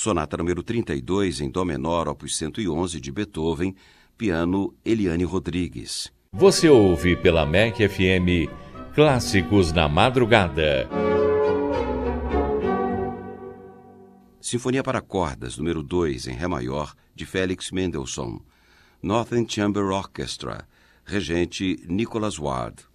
Sonata número 32 em Dó menor, opus 111 de Beethoven, piano Eliane Rodrigues. Você ouve pela MEC FM Clássicos na Madrugada. Sinfonia para cordas número 2 em Ré maior, de Félix Mendelssohn. Northern Chamber Orchestra, regente Nicholas Ward.